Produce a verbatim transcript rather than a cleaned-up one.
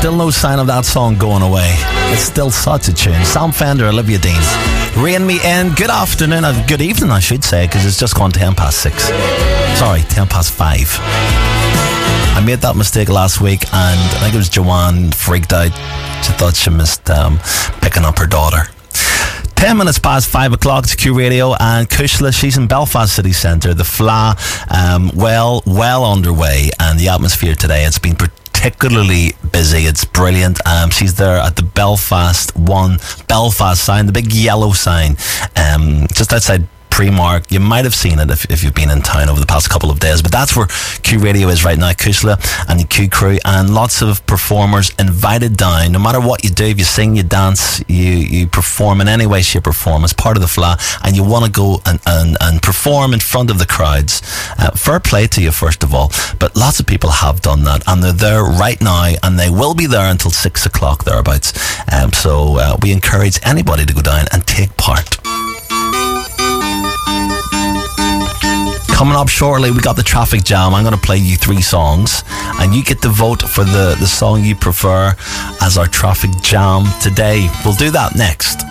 Still no sign of that song going away. It's still such a tune. Sam Fender, Olivia Dean. Rain Me In. Good afternoon, or good evening I should say, because it's just gone ten past six. Sorry, ten past five. I made that mistake last week, and I think it was Joanne freaked out. She thought she missed um, picking up her daughter. Ten minutes past five o'clock, it's Q Radio, and Kushla, she's in Belfast City Centre. The F L A, um, well, well underway, and the atmosphere today, it's been particularly busy. It's brilliant. Um, she's there at the Belfast One Belfast sign, the big yellow sign, um, just outside Primark. You might have seen it if, if you've been in town over the past couple of days, but that's where Q Radio is right now. Kushla and the Q crew, and lots of performers invited down. No matter what you do, if you sing, you dance, you, you perform in any way, shape or form as part of the F L A, and you want to go and, and, and perform in front of the crowds, uh, fair play to you first of all, but lots of people have done that, and they're there right now, and they will be there until six o'clock thereabouts. Um, so uh, we encourage anybody to go down and take part. Coming up shortly, we got the traffic jam. I'm going to play you three songs, and you get to vote for the, the song you prefer as our traffic jam today. We'll do that next.